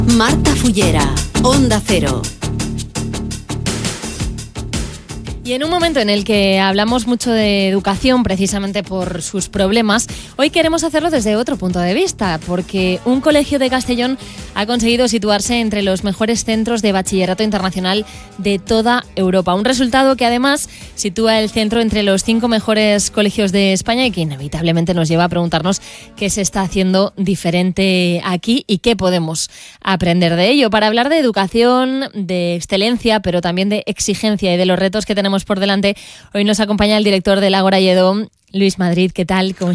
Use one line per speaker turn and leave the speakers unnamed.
Marta Fullera, Onda Cero.
Y en un momento en el que hablamos mucho de educación, precisamente por sus problemas, hoy queremos hacerlo desde otro punto de vista, porque un colegio de Castellón ha conseguido situarse entre los mejores centros de bachillerato internacional de toda Europa. Un resultado que además sitúa el centro entre los 5 mejores colegios de España y que inevitablemente nos lleva a preguntarnos qué se está haciendo diferente aquí y qué podemos aprender de ello. Para hablar de educación, de excelencia, pero también de exigencia y de los retos que tenemos por delante, hoy nos acompaña el director del Ágora Lledó, Luis Madrid. ¿Qué tal? ¿Cómo